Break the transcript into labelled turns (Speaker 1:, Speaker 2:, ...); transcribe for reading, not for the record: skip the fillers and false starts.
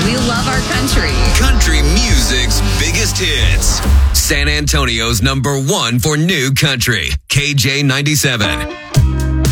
Speaker 1: We love our country.
Speaker 2: Country music's biggest hits. San Antonio's #1 for new country. KJ97.